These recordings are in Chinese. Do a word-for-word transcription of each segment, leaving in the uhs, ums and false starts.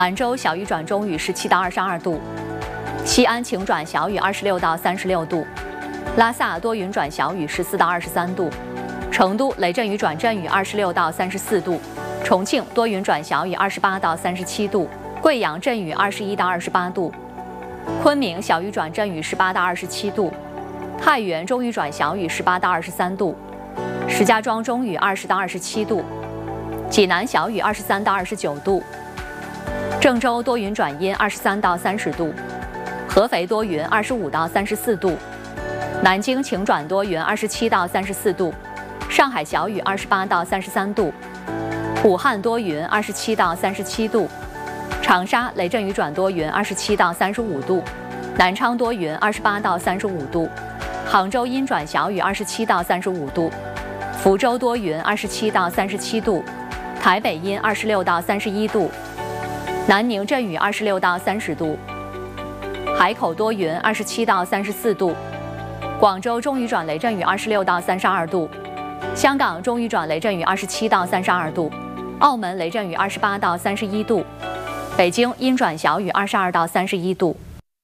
兰州小雨转中雨十七到二十二度，西安晴转小雨二十六到三十六度，拉萨多云转小雨十四到二十三度，成都雷阵雨转阵雨二十六到三十四度，重庆多云转小雨二十八到三十七度，贵阳阵雨二十一到二十八度，昆明小雨转阵雨十八到二十七度，太原中雨转小雨十八到二十三度，石家庄中雨二十到二十七度，济南小雨二十三到二十九度。郑州多云转阴，二十三到三十度；合肥多云，二十五到三十四度；南京晴转多云，二十七到三十四度；上海小雨，二十八到三十三度；武汉多云，二十七到三十七度；长沙雷阵雨转多云，二十七到三十五度；南昌多云，二十八到三十五度；杭州阴转小雨，二十七到三十五度；福州多云，二十七到三十七度；台北阴，二十六到三十一度。南宁阵雨二十六到三十度，海口多云二十七到三十四度，广州中雨转雷阵雨二十六到三十二度，香港中雨转雷阵雨二十七到三十二度，澳门雷阵雨二十八到三十一度，北京阴转小雨二十二到三十一度。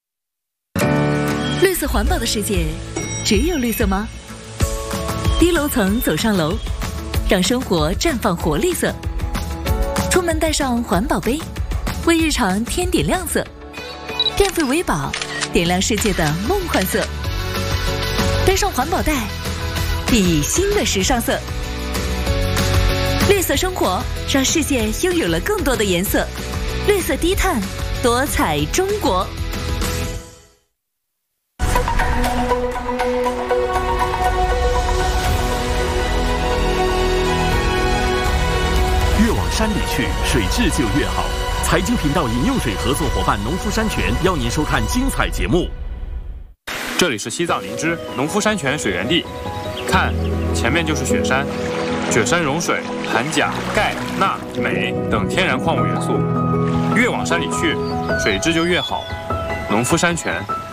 绿色环保的世界，只有绿色吗？低楼层走上楼，让生活绽放活力色。出门带上环保杯，为日常添点亮色，电费为宝，点亮世界的梦幻色。背上环保袋，熠熠新的时尚色。绿色生活，让世界拥有了更多的颜色。绿色低碳，多彩中国。 越往山里去，水质就越好。财经频道饮用水合作伙伴农夫山泉邀您收看精彩节目。 这里是西藏林芝农夫山泉水源地，看，前面就是雪山，雪山融水含钾、钙、钠、镁等天然矿物元素。越往山里去，水质就越好。农夫山泉。